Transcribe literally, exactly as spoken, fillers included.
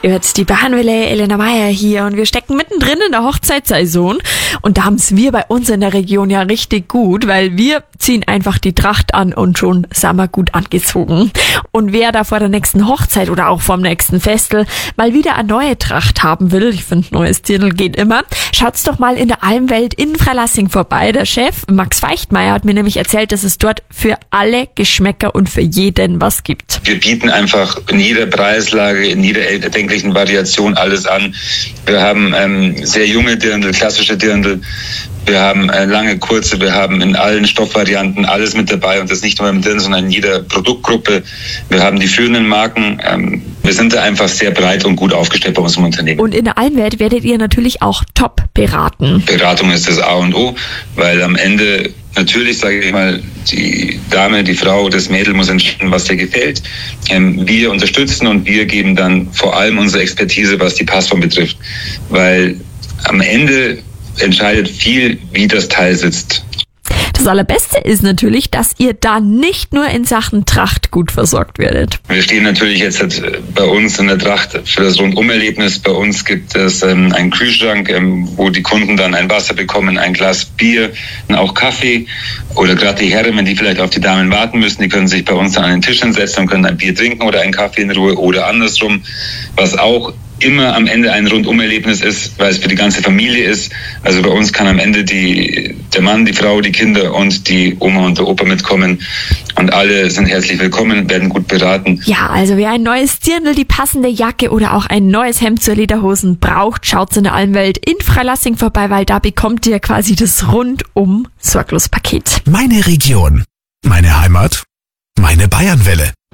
Ihr hört die Bayernwelle, Elena Meyer hier und wir stecken mittendrin in der Hochzeitssaison und da haben es wir bei uns in der Region ja richtig gut, weil wir ziehen einfach die Tracht an und schon sind wir gut angezogen. Und wer da vor der nächsten Hochzeit oder auch vor dem nächsten Festel mal wieder eine neue Tracht haben will, ich finde, neues Dirndl geht immer, schaut's doch mal in der Almwelt in Freilassing vorbei. Der Chef Max Feichtmeier hat mir nämlich erzählt, dass es dort für alle Geschmäcker und für jeden was gibt. Wir bieten einfach in jeder Preislage, in jeder erdenklichen Variation alles an. Wir haben ähm, sehr junge Dirndl, klassische Dirndl. Wir haben äh, lange, kurze, wir haben in allen Stoffvarianten alles mit dabei und das nicht nur im Dirndl, sondern in jeder Produktgruppe. Wir haben die führenden Marken. Ähm, wir sind da einfach sehr breit und gut aufgestellt bei unserem Unternehmen. Und in der Almwelt werdet ihr natürlich auch top beraten. Beratung ist das A und O, weil am Ende natürlich, sage ich mal, die Dame, die Frau, das Mädel muss entscheiden, was dir gefällt. Ähm, wir unterstützen und wir geben dann vor allem unsere Expertise, was die Passform betrifft. Weil am Ende entscheidet viel, wie das Teil sitzt. Das Allerbeste ist natürlich, dass ihr da nicht nur in Sachen Tracht gut versorgt werdet. Wir stehen natürlich jetzt bei uns in der Tracht für das Rundumerlebnis. Bei uns gibt es ähm, einen Kühlschrank, ähm, wo die Kunden dann ein Wasser bekommen, ein Glas Bier, und auch Kaffee. Oder gerade die Herren, wenn die vielleicht auf die Damen warten müssen, die können sich bei uns dann an den Tisch hinsetzen und können ein Bier trinken oder einen Kaffee in Ruhe oder andersrum. Was auch immer am Ende ein Rundumerlebnis ist, weil es für die ganze Familie ist. Also bei uns kann am Ende die, der Mann, die Frau, die Kinder und die Oma und der Opa mitkommen. Und alle sind herzlich willkommen, werden gut beraten. Ja, also wer ein neues Dirndl, die passende Jacke oder auch ein neues Hemd zur Lederhosen braucht, schaut in der Almwelt in Freilassing vorbei, weil da bekommt ihr quasi das rundum Sorglos-Paket. Meine Region, meine Heimat, meine Bayernwelle.